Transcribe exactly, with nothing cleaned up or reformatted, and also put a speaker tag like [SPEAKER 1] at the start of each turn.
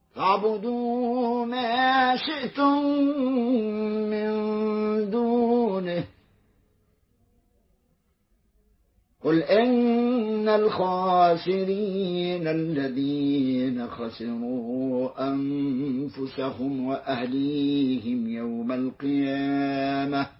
[SPEAKER 1] فاعبدوا ما شئتم من دونه قل إن الخاسرين الذين خسروا أنفسهم وأهليهم يوم القيامة